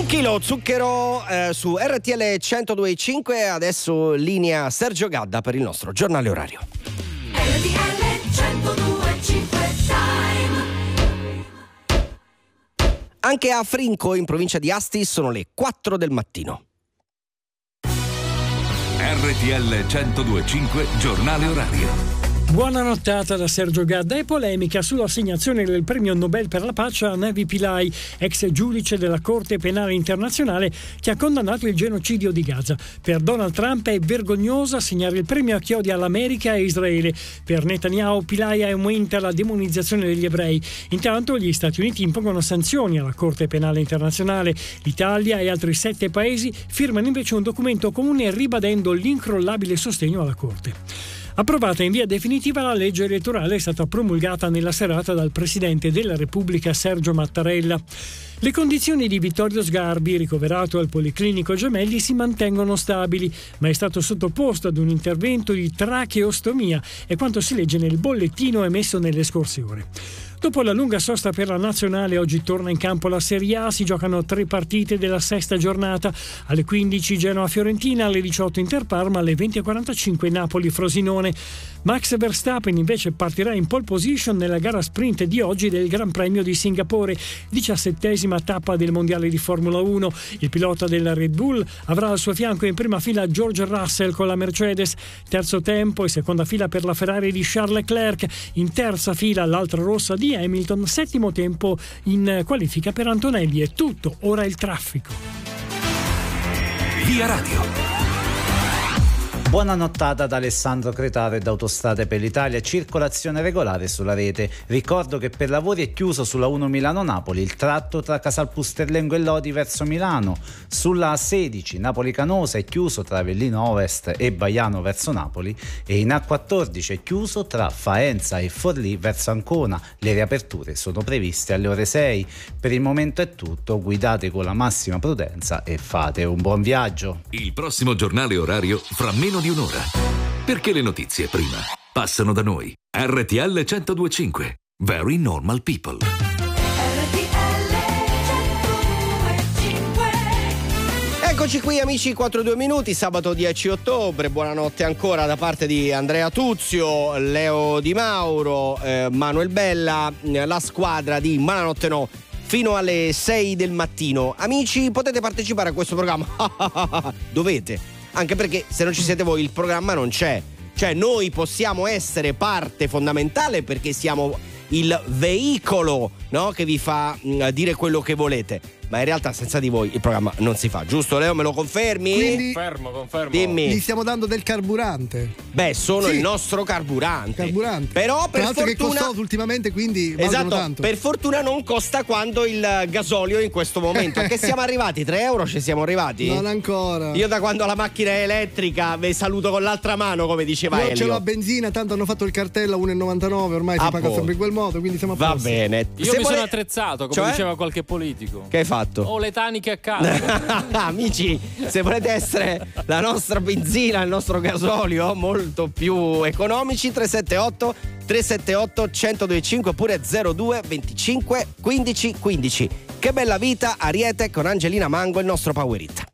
Chilo Zucchero su RTL 102.5. Adesso linea Sergio Gadda per il nostro giornale orario. RTL 102.5 Time. Anche a Frinco, in provincia di Asti, sono le 4 del mattino. RTL 102.5 giornale orario. Buona nottata da Sergio Gadda. E polemica sull'assegnazione del premio Nobel per la pace a Navi Pillay, ex giudice della Corte Penale Internazionale che ha condannato il genocidio di Gaza. Per Donald Trump è vergognoso assegnare il premio a chi odia l'America e Israele. Per Netanyahu, Pillay aumenta la demonizzazione degli ebrei. Intanto gli Stati Uniti impongono sanzioni alla Corte Penale Internazionale. L'Italia e altri 7 paesi firmano invece un documento comune ribadendo l'incrollabile sostegno alla Corte. Approvata in via definitiva, la legge elettorale è stata promulgata nella serata dal Presidente della Repubblica Sergio Mattarella. Le condizioni di Vittorio Sgarbi, ricoverato al Policlinico Gemelli, si mantengono stabili, ma è stato sottoposto ad un intervento di tracheostomia, è quanto si legge nel bollettino emesso nelle scorse ore. Dopo la lunga sosta per la nazionale, oggi torna in campo la Serie A, si giocano 3 partite della 6ª giornata. Alle 15 Genoa-Fiorentina, alle 18 Inter-Parma, alle 20.45 Napoli-Frosinone. Max Verstappen invece partirà in pole position nella gara sprint di oggi del Gran Premio di Singapore, 17ª tappa del Mondiale di Formula 1. Il pilota della Red Bull avrà al suo fianco in prima fila George Russell con la Mercedes, terzo tempo e seconda fila per la Ferrari di Charles Leclerc, in terza fila l'altra rossa di Hamilton, settimo tempo in qualifica per Antonelli. È tutto, ora il traffico. Via Radio. Buona nottata da Alessandro Cretaro e da Autostrade per l'Italia. Circolazione regolare sulla rete. Ricordo che per lavori è chiuso sulla 1 Milano-Napoli il tratto tra Casalpusterlengo e Lodi verso Milano. Sulla A16 Napoli-Canosa è chiuso tra Avellino Ovest e Baiano verso Napoli, e in A14 è chiuso tra Faenza e Forlì verso Ancona. Le riaperture sono previste alle ore 6. Per il momento è tutto, guidate con la massima prudenza e fate un buon viaggio. Il prossimo giornale orario fra meno di un'ora. Perché le notizie prima passano da noi. RTL 102.5. Very normal people. Eccoci qui amici, 4-2 minuti, sabato 10 ottobre, buonanotte ancora da parte di Andrea Tuzio, Leo Di Mauro, Manuel Bella, la squadra di Malanotte No fino alle 6 del mattino. Amici, potete partecipare a questo programma, dovete, anche perché se non ci siete voi il programma non c'è. Cioè noi possiamo essere parte fondamentale perché siamo il veicolo, no? Che vi fa dire quello che volete, ma in realtà senza di voi il programma non si fa, giusto Leo? Me lo confermi? Quindi, Confermo. Dimmi. gli stiamo dando del carburante. Beh, sono Sì. il nostro carburante. Però per tra l'altro fortuna che è costoso ultimamente, quindi valgono esatto, tanto. per fortuna non costa quanto il gasolio in questo momento. Che siamo arrivati? 3 euro ci siamo arrivati? Non ancora. Io da quando la macchina è elettrica vi saluto con l'altra mano, come diceva Io Elio. ce l'ho a benzina, tanto hanno fatto il cartello a 1,99, ormai si paga sempre in quel modo, quindi siamo a Va posto. bene. Io mi sono attrezzato, come Cioè? diceva qualche politico. Che hai fatto? Ho le taniche a casa. Amici, se volete essere la nostra benzina, il nostro gasolio molto più economici, 378 1025 oppure 02 25 15 15. Che bella vita, Ariete con Angelina Mango, il nostro Power It.